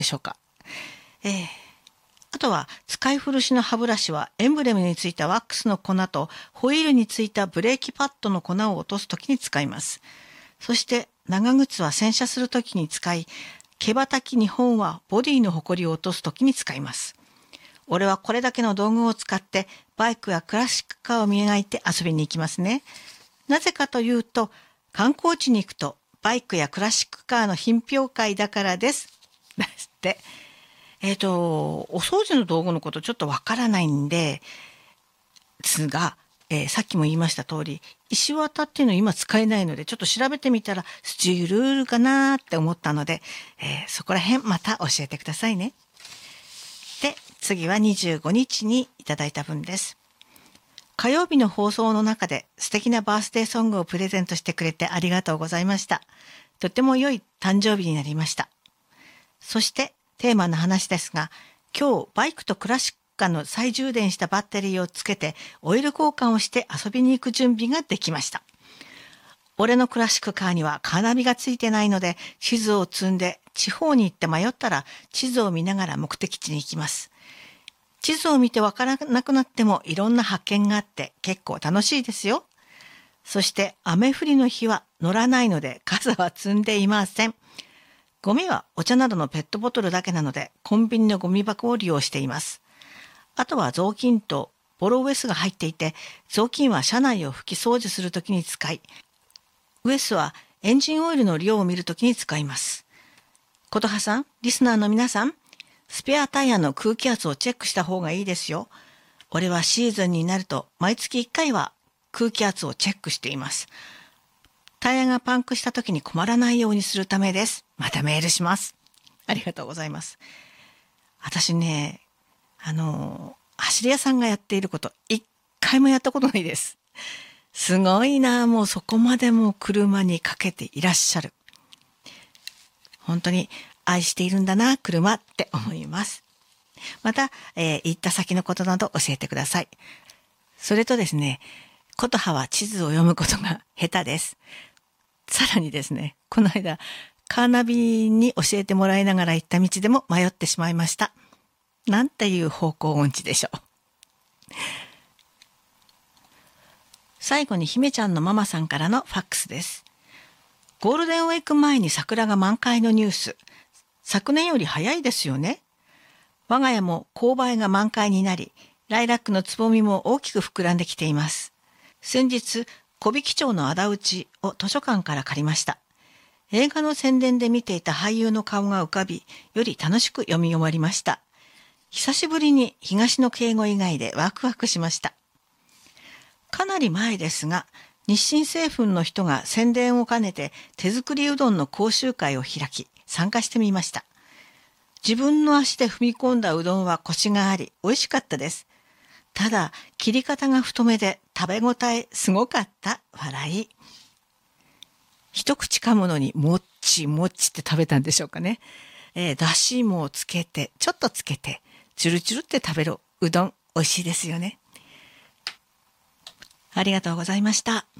でしょうか。あとは使い古しの歯ブラシはエンブレムについたワックスの粉とホイールについたブレーキパッドの粉を落とすときに使います。そして長靴は洗車するときに使い、毛羽たき2本はボディのホコリを落とすときに使います。俺はこれだけの道具を使ってバイクやクラシックカーを磨いて遊びに行きますね。なぜかというと、観光地に行くとバイクやクラシックカーの品評会だからです。だって。お掃除の道具のことちょっとわからないんですが、さっきも言いました通り、石綿っていうの今使えないので、ちょっと調べてみたらスチールールかなって思ったので、そこら辺また教えてくださいね。で、次は25日にいただいた分です。火曜日の放送の中で素敵なバースデーソングをプレゼントしてくれてありがとうございました。とても良い誕生日になりました。そしてテーマの話ですが、今日バイクとクラシックカーの再充電したバッテリーをつけてオイル交換をして遊びに行く準備ができました。俺のクラシックカーにはカーナビがついてないので、地図を積んで地方に行って迷ったら地図を見ながら目的地に行きます。地図を見てわからなくなってもいろんな発見があって結構楽しいですよ。そして雨降りの日は乗らないので傘は積んでいません。ゴミはお茶などのペットボトルだけなのでコンビニのゴミ箱を利用しています。あとは雑巾とボロウエスが入っていて、雑巾は車内を拭き掃除するときに使い、ウエスはエンジンオイルの量を見るときに使います。琴葉さん、リスナーの皆さん、スペアタイヤの空気圧をチェックした方がいいですよ。俺はシーズンになると毎月1回は空気圧をチェックしています。タイヤがパンクした時に困らないようにするためです。またメールします。ありがとうございます。私ね、走り屋さんがやっていること一回もやったことないです。すごいな、もうそこまでも車にかけていらっしゃる。本当に愛しているんだな、車って思います。また、行った先のことなど教えてください。それとですね、琴葉は地図を読むことが下手です。さらにですね、この間、カーナビに教えてもらいながら行った道でも迷ってしまいました。なんていう方向音痴でしょう。最後に姫ちゃんのママさんからのファックスです。ゴールデンウィーク前に桜が満開のニュース。昨年より早いですよね。我が家も紅梅が満開になり、ライラックのつぼみも大きく膨らんできています。先日、小引町の仇討ちを図書館から借りました。映画の宣伝で見ていた俳優の顔が浮かび、より楽しく読み終わりました。久しぶりに東の敬語以外でワクワクしました。かなり前ですが、日清製粉の人が宣伝を兼ねて手作りうどんの講習会を開き、参加してみました。自分の足で踏み込んだうどんはコシがあり、美味しかったです。ただ、切り方が太めで食べ応えすごかった。笑い。一口噛むのにもっちもっちって食べたんでしょうかね。だしもつけて、ちょっとつけて、チュルチュルって食べるうどん、美味しいですよね。ありがとうございました。